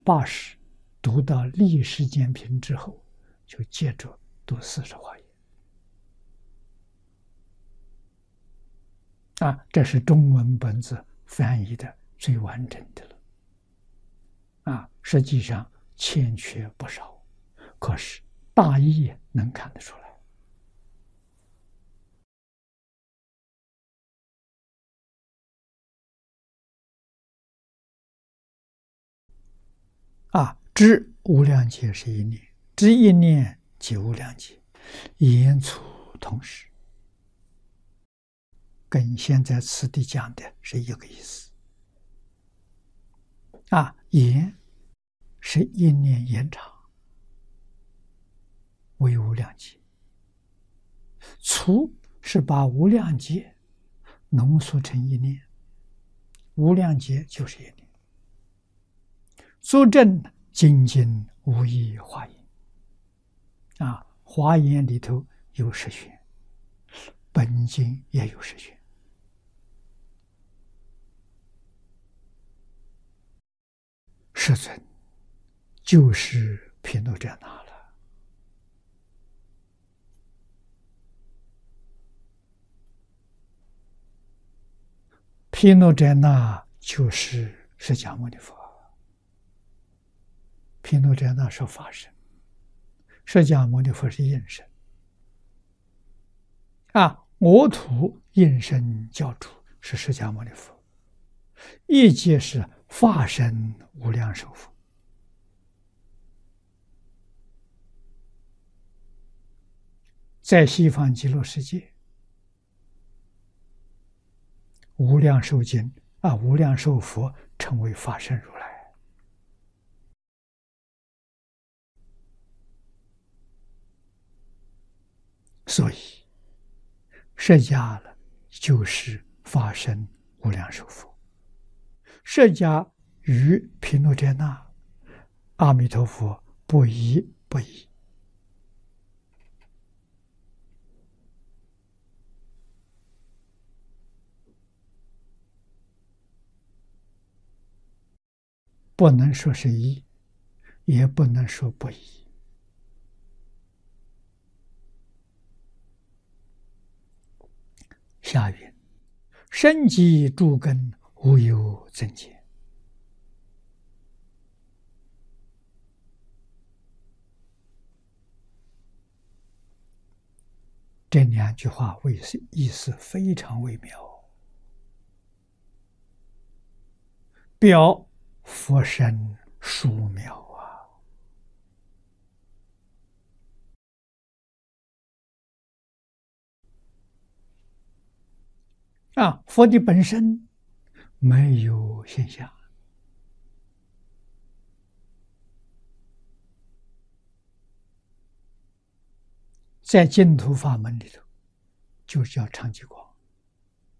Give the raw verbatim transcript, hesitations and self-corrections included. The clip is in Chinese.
八十读到立世间品之后，就接着读四十华严。啊，这是中文本子翻译的最完整的了。啊，实际上欠缺不少，可是大意能看得出来。啊，知无量劫是一念，知一念即无量劫，言处同时，跟现在此地讲的是一个意思。啊，言是一念延长，为无量劫；处是把无量劫浓缩成一念，无量劫就是一念。作证精进无异华严。啊，华严里头有十玄，本经也有十玄。世尊就是毗卢遮那了。毗卢遮那就是释迦牟尼佛。毗卢遮那是法身，释迦牟尼佛是应身。啊，我土应身教主是释迦牟尼佛，一界是法身无量寿佛。在西方极乐世界，无量寿经啊，无量寿佛成为法身如来。所以释迦了就是法身无量寿佛，释迦与毗卢遮那阿弥陀佛不一不异。不能说是一，也不能说不一。下云：深积诸根，无有增减。这两句话为意思非常微妙。表佛身殊妙啊！啊，佛的本身没有现象，在净土法门里头，就叫常寂光。